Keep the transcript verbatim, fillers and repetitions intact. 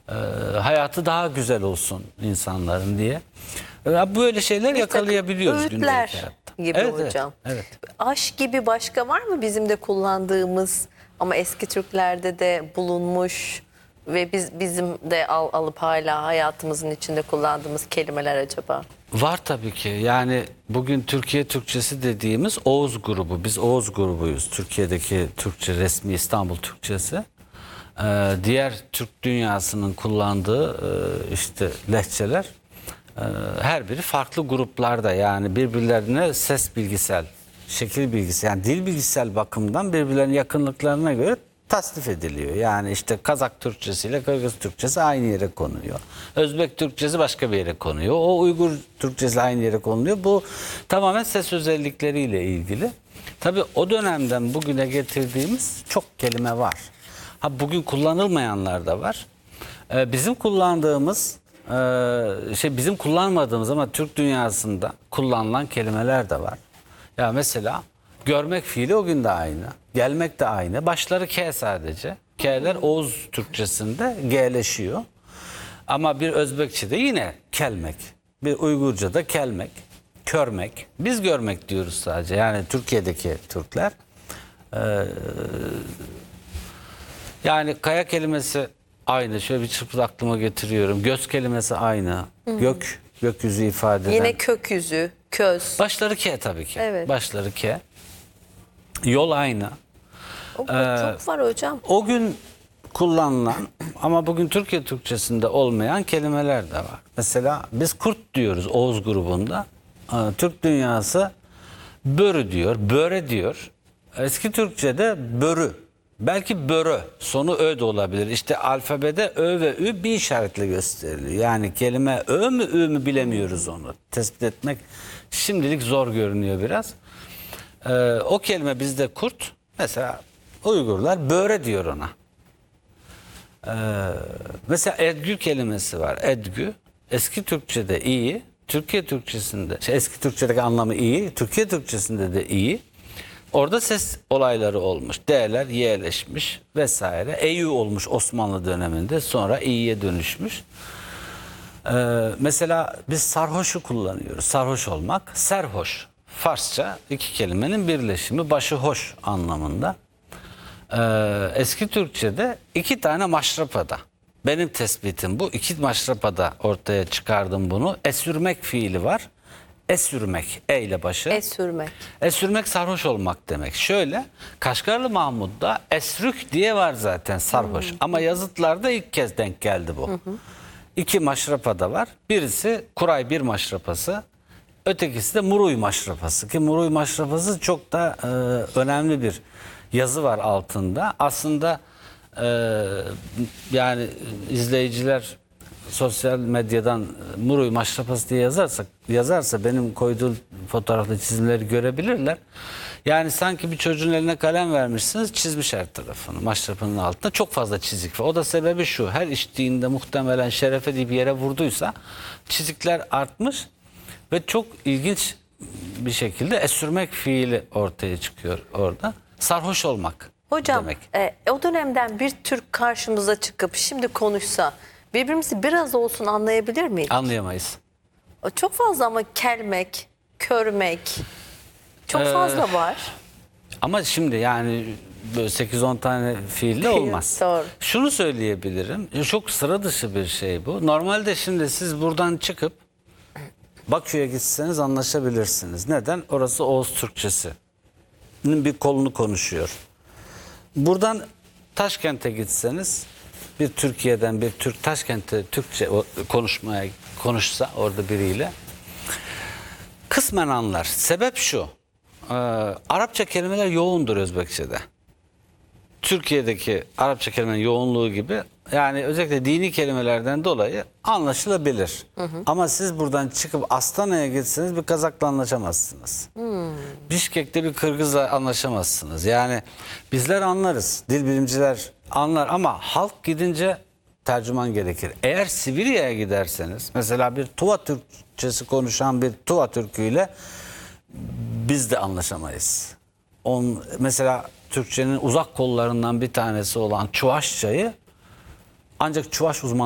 e, hayatı daha güzel olsun insanların diye. E, böyle şeyler Bir yakalayabiliyoruz takım gündelik öğütler hayatta. gibi Evet, hocam. Evet, evet. Aş gibi başka var mı bizim de kullandığımız ama eski Türklerde de bulunmuş ve biz bizim de al, alıp hala hayatımızın içinde kullandığımız kelimeler acaba? Var tabii ki. Yani bugün Türkiye Türkçesi dediğimiz Oğuz grubu. Biz Oğuz grubuyuz. Türkiye'deki Türkçe, resmi İstanbul Türkçesi. Ee, diğer Türk dünyasının kullandığı e, işte lehçeler e, her biri farklı gruplarda, yani birbirlerine ses bilgisel, şekil bilgisel, yani dil bilgisel bakımdan birbirlerinin yakınlıklarına göre tasnif ediliyor. Yani işte Kazak Türkçesi ile Kırgız Türkçesi aynı yere konuyor. Özbek Türkçesi başka bir yere konuyor. O Uygur Türkçesi aynı yere konuluyor. Bu tamamen ses özellikleriyle ilgili. Tabii o dönemden bugüne getirdiğimiz çok kelime var. Ha, bugün kullanılmayanlar da var. Ee, bizim kullandığımız e, şey bizim kullanmadığımız ama Türk dünyasında kullanılan kelimeler de var. Ya mesela görmek fiili o gün de aynı. Gelmek de aynı. Başları K sadece. K'ler Oğuz Türkçesinde G'leşiyor. Ama bir Özbekçe'de yine kelmek. Bir Uygurca'da kelmek. Körmek. Biz görmek diyoruz sadece. Yani Türkiye'deki Türkler. Ee, yani kaya kelimesi aynı. Şöyle bir çırpıda aklıma getiriyorum. Göz kelimesi aynı. Hı. Gök, gökyüzü ifade eden. Yine kökyüzü, köz. Başları K tabii ki. Evet. Başları K. Yol aynı. O, Ee, çok var hocam. O gün kullanılan ama bugün Türkiye Türkçesinde olmayan kelimeler de var. Mesela biz kurt diyoruz Oğuz grubunda. Ee, Türk dünyası börü diyor, böre diyor. Eski Türkçe'de börü. Belki börü. Sonu ö de olabilir. İşte alfabede ö ve ü bir işaretle gösteriliyor. Yani kelime ö mü ü mü bilemiyoruz onu. Tespit etmek şimdilik zor görünüyor biraz. Ee, o kelime bizde kurt. Mesela Uygurlar böre diyor ona. Ee, mesela edgü kelimesi var. Edgü. Eski Türkçe'de iyi. Türkiye Türkçesinde, şey, eski Türkçedeki anlamı iyi. Türkiye Türkçesinde de iyi. Orada ses olayları olmuş. D'ler y'leşmiş vesaire. Eyü olmuş Osmanlı döneminde. Sonra iyiye dönüşmüş. Ee, mesela biz sarhoşu kullanıyoruz. Sarhoş olmak. Serhoş. Farsça iki kelimenin birleşimi. Başı hoş anlamında. Ee, eski Türkçe'de iki tane maşrapada. Benim tespitim bu. İki maşrapada ortaya çıkardım bunu. Esürmek fiili var. Esürmek. E ile başı. Esürmek. Esürmek sarhoş olmak demek. Şöyle, Kaşgarlı Mahmud'da esrük diye var zaten sarhoş. Hmm. Ama yazıtlarda ilk kez denk geldi bu. Hmm. İki maşrapada var. Birisi Kuray bir maşrapası. Ötekisi de Muruy maşrapası. Ki Muruy maşrapası çok da e, önemli bir yazı var altında. Aslında e, yani izleyiciler sosyal medyadan Muruy maşrapası diye yazarsa, yazarsa benim koyduğum fotoğraflı çizimleri görebilirler. Yani sanki bir çocuğun eline kalem vermişsiniz, çizmiş her tarafını maşrapanın altında. Çok fazla çizik var. O da sebebi şu: her içtiğinde muhtemelen şerefe diye bir yere vurduysa çizikler artmış ve çok ilginç bir şekilde esürmek fiili ortaya çıkıyor orada. Sarhoş olmak Hocam, demek. E, o dönemden bir Türk karşımıza çıkıp şimdi konuşsa birbirimizi biraz olsun anlayabilir miyiz? Anlayamayız. Çok fazla ama kelmek, körmek çok Ee, fazla var. Ama şimdi yani böyle sekiz on tane fiille olmaz. Doğru. Şunu söyleyebilirim. Çok sıra dışı bir şey bu. Normalde şimdi siz buradan çıkıp Bakü'ye gitseniz anlaşabilirsiniz. Neden? Orası Oğuz Türkçesi'nin bir kolunu konuşuyor. Buradan Taşkent'e gitseniz, bir Türkiye'den bir Türk Taşkent'te Türkçe konuşmaya konuşsa orada biriyle kısmen anlar. Sebep şu: e, Arapça kelimeler yoğundur Özbekçe'de. Türkiye'deki Arapça kelimenin yoğunluğu gibi, yani özellikle dini kelimelerden dolayı anlaşılabilir. Hı hı. Ama siz buradan çıkıp Astana'ya gitseniz bir Kazak'la anlaşamazsınız. Hmm. Bişkek'te bir Kırgız'la anlaşamazsınız. Yani bizler anlarız, dil bilimciler anlar ama halk gidince tercüman gerekir. Eğer Sibirya'ya giderseniz, mesela bir Tuva Türkçesi konuşan bir Tuva Türküyle biz de anlaşamayız. On, mesela Türkçenin uzak kollarından bir tanesi olan Çuvaşçayı ancak Çuvaş uzmanı